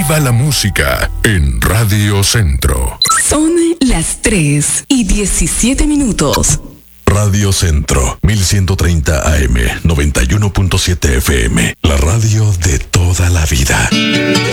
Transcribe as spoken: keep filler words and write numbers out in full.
Viva la música en Radio Centro. Son las tres y diecisiete minutos. Radio Centro, mil ciento treinta A M, noventa y uno punto siete F M. La radio de toda la vida.